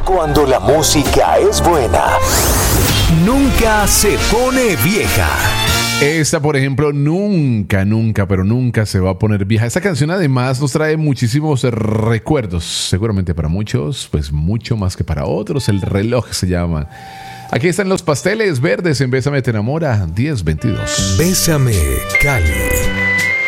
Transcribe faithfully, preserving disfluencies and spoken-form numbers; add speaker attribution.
Speaker 1: Cuando la música es buena, nunca se pone vieja.
Speaker 2: Esta, por ejemplo, nunca, nunca, pero nunca se va a poner vieja. Esta canción además nos trae muchísimos recuerdos. Seguramente para muchos, pues mucho más que para otros. El reloj se llama. Aquí están los Pasteles Verdes en Bésame Te Enamora diez veintidós.
Speaker 1: Bésame, Cali.